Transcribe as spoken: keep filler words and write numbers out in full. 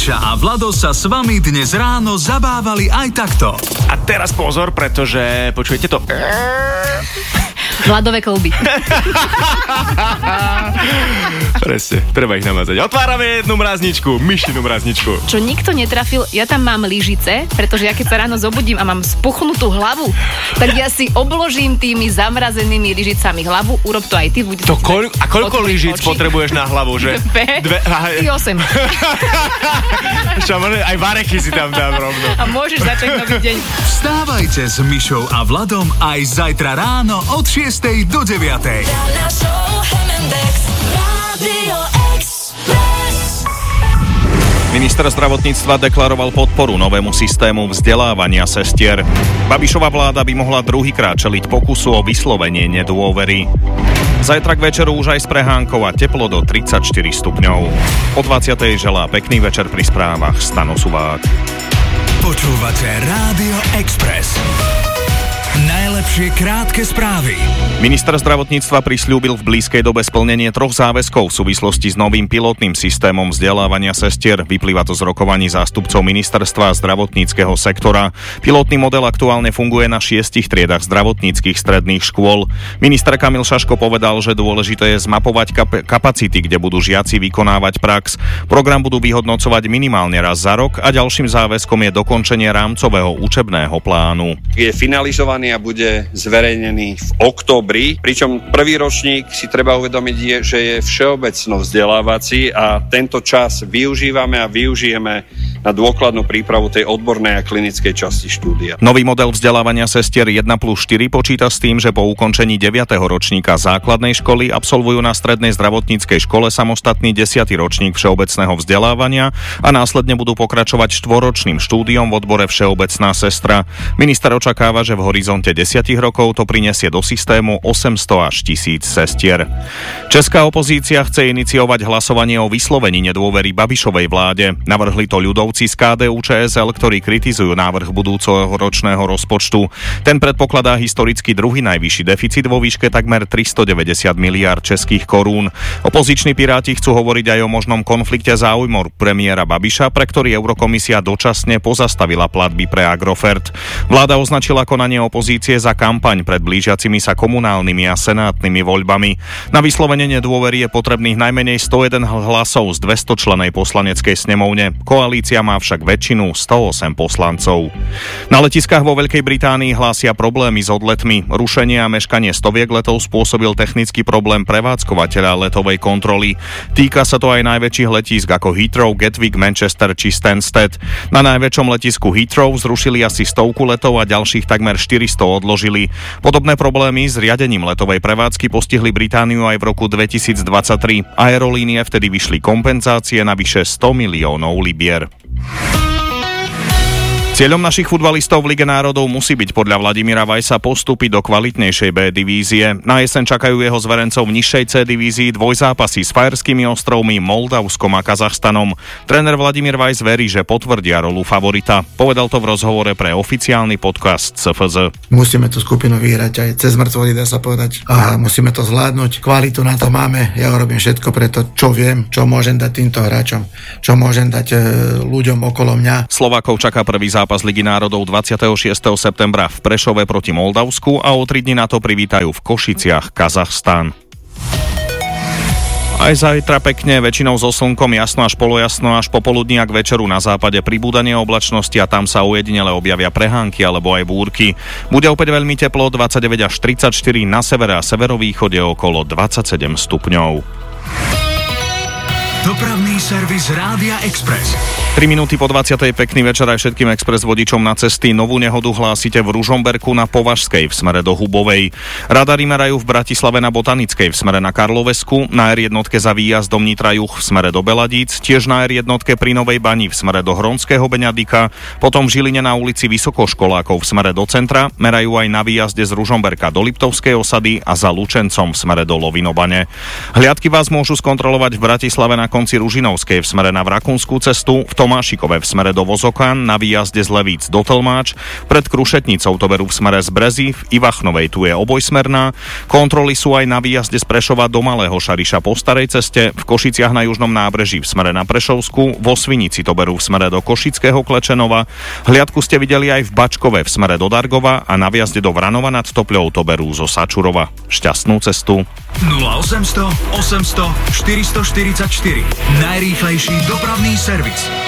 Miša a Vlado sa s vami dnes ráno zabávali aj takto. A teraz pozor, pretože počujete to? Vladové kĺby. Presne, treba ich namazať. Otvárame jednu mrazničku, myšinu mrazničku. Čo nikto netrafil, ja tam mám lyžice, pretože ja keď sa ráno zobudím a mám spuchnutú hlavu, tak ja si obložím tými zamrazenými lyžicami hlavu. Urob to aj ty. To koľ, a koľko lyžic potrebuješ na hlavu, že? Dve. Dve. Ty osem. Aj varechy si tam dám rovno. A môžeš začať nový deň. Vstávajte s Mišou a Vladom aj zajtra ráno od šiestej do deviatej. Minister zdravotníctva deklaroval podporu novému systému vzdelávania sestier. Babišova vláda by mohla druhýkrát čeliť pokusu o vyslovenie nedôvery. Zajtra k večeru už aj s prehánkou a teplo do tridsaťštyri stupňov. O dvadsiatej želá pekný večer pri správach Stano Suvák. Počúvate Rádio Express. Najlepšie krátke správy. Minister zdravotníctva prisľúbil v blízkej dobe splnenie troch záväzkov v súvislosti s novým pilotným systémom vzdelávania sestier. Vyplýva to z rokovaní zástupcov ministerstva a zdravotníckeho sektora. Pilotný model aktuálne funguje na šiestich triedach zdravotníckych stredných škôl. Minister Kamil Šaško povedal, že dôležité je zmapovať kap- kapacity, kde budú žiaci vykonávať prax. Program budú vyhodnocovať minimálne raz za rok a ďalším záväzkom je dokončenie rámcového učebného plánu. Je finalizovaný a bude zverejnený v októbri, pričom prvý ročník si treba uvedomiť, je, že je všeobecno vzdelávací a tento čas využívame a využijeme na dôkladnú prípravu tej odbornej a klinickej časti štúdia. Nový model vzdelávania sestier jeden plus štyri počíta s tým, že po ukončení deviateho ročníka základnej školy absolvujú na strednej zdravotníckej škole samostatný desiaty ročník všeobecného vzdelávania a následne budú pokračovať štvoročným štúdiom v odbore všeobecná sestra. Minister očakáva, že v horizonte desiatich rokov to prinesie do systému osemsto až tisíc sestier. Česká opozícia chce iniciovať hlasovanie o vyslovení nedôvery Babišovej vláde. Navrhli to ľudovci z ká dé ú ČSL, ktorí kritizujú návrh budúceho ročného rozpočtu. Ten predpokladá historicky druhý najvyšší deficit vo výške takmer tristodeväťdesiat miliárd českých korún. Opoziční piráti chcú hovoriť aj o možnom konflikte záujmov premiéra Babiša, pre ktorý Eurokomisia dočasne pozastavila platby pre Agrofert. Vláda označila konanie opozície za kampaň pred blížiacimi sa komunálnymi a senátnymi voľbami. Na vyslovenie nedôvery je potrebných najmenej sto jeden hlasov z dvestočlennej poslaneckej snemovne. Koalícia má však väčšinu sto osem poslancov. Na letiskách vo Veľkej Británii hlásia problémy s odletmi. Rušenie a meškanie stoviek letov spôsobil technický problém prevádzkovateľa letovej kontroly. Týka sa to aj najväčších letísk ako Heathrow, Gatwick, Manchester či Stansted. Na najväčšom letisku Heathrow zrušili asi stovku letov a ďalších takmer štyristo odložili. Podobné problémy s riadením letovej prevádzky postihli Britániu aj v roku dvetisícdvadsaťtri. Aerolínie vtedy vyšli kompenzácie na vyše sto miliónov libier. Cieľom našich futbalistov v Lige národov musí byť podľa Vladimíra Vajsa postúpiť do kvalitnejšej B divízie. Na jeseň čakajú jeho zverencov v nižšej C divízii dvojzápasy s Fajerskými ostrovmi, Moldavskom a Kazachstanom. Tréner Vladimír Vajs verí, že potvrdia rolu favorita. Povedal to v rozhovore pre oficiálny podcast es ef zet. Musíme tú skupinu vyhrať aj cez mŕtvoli, dá sa povedať. A musíme to zvládnuť. Kvalitu na to máme. Ja robím všetko preto, čo viem, čo môžem dať týmto hráčom, čo môžem dať e, ľuďom okolo mňa. Slovákov čaká prvý zápas Zápas Ligy národov dvadsiateho šiesteho septembra v Prešove proti Moldavsku a o tri dni na to privítajú v Košiciach Kazachstan. Aj zajtra pekne, väčšinou so slnkom, jasno až polojasno, až popoludní a k večeru na západe pribúdanie oblačnosti a tam sa ujedinele objavia prehánky alebo aj búrky. Bude opäť veľmi teplo, dvadsaťdeväť až tridsaťštyri, na severe a severovýchode okolo dvadsaťsedem stupňov. Dopravný servis Rádia Express. tri minúty po dvadsiatej pekný večer aj všetkým Express vodičom na cesty. Novú nehodu hlásite v Ružomberku na Považskej v smere do Hubovej. Radary merajú v Bratislave na Botanickej v smere na Karlovesku, na er jedna za výjazdom Nitra Juh v smere do Beladíc, tiež na er jedna pri Novej Bani v smere do Hronského Beňadika, potom v Žiline na ulici Vysokoškolákov v smere do centra, merajú aj na výjazde z Ružomberka do Liptovskej osady a za Lučencom v smere do Lovinobane. Hliadky vás môžu skontrolovať v Bratislave na na konci Ružinovskej v smere na Vrakunskú cestu, v Tomášikove v smere do Vozokán, na výjazde z Levíc do Telmáč, pred Krušetnicou to berú v smere z Brezy, v Ivachnovej tu je obojsmerná, kontroly sú aj na výjazde z Prešova do Malého Šariša po starej ceste, v Košiciach na južnom nábreží v smere na Prešovsku, vo Svinici to berú v smere do Košického Klečenova, hliadku ste videli aj v Bačkove v smere do Dargova a na výjazde do Vranova nad Topľou to berú zo Sačurova. Šťastnú cestu. nula osem nula nula, osem nula nula, štyri štyri štyri. Najrýchlejší dopravný servis.